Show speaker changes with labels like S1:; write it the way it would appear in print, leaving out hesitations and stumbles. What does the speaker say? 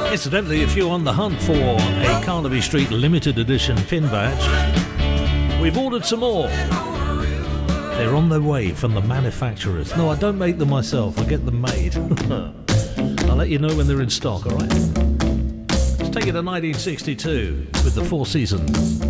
S1: Incidentally, if you're on the hunt for a Carnaby Street limited edition pin badge, we've ordered some more. They're on their way from the manufacturers. No, I don't make them myself, I get them made. I'll let you know when they're in stock, alright? Let's take it to 1962 with the Four Seasons.